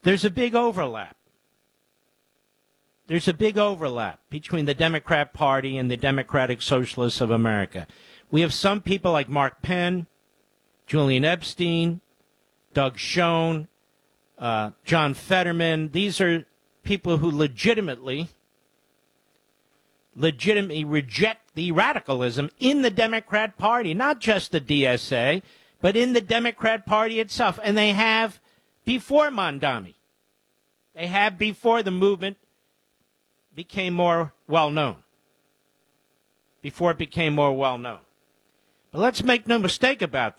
There's a big overlap. There's a big overlap between the Democrat Party and the Democratic Socialists of America. We have some people like Mark Penn, Julian Epstein, Doug Schoen, John Fetterman. These are people who legitimately reject the radicalism in the Democrat Party, not just the DSA, but in the Democrat Party itself. And they have before Mamdani. They have before the movement became more well-known. Before it became more well-known. But let's make no mistake about